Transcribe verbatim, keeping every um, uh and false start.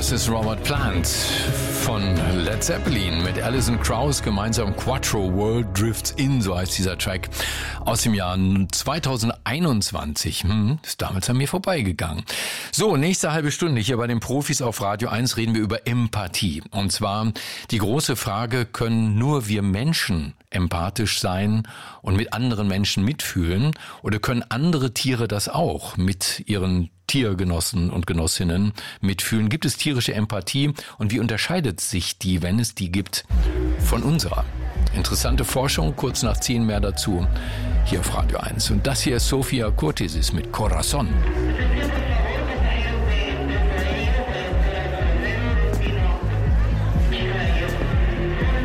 Das ist Robert Plant von Led Zeppelin mit Alison Krauss gemeinsam. Quattro World Drifts In, so heißt dieser Track, aus dem Jahr zweitausendeinundzwanzig. Hm, ist damals an mir vorbeigegangen. So, nächste halbe Stunde hier bei den Profis auf Radio eins reden wir über Empathie. Und zwar die große Frage, können nur wir Menschen empathisch sein und mit anderen Menschen mitfühlen, oder können andere Tiere das auch mit ihren Tiergenossen und Genossinnen mitfühlen? Gibt es tierische Empathie und wie unterscheidet sich die, wenn es die gibt, von unserer? Interessante Forschung, kurz nach zehn mehr dazu hier auf Radio eins. Und das hier ist Sophia Kurtesis mit Corazon.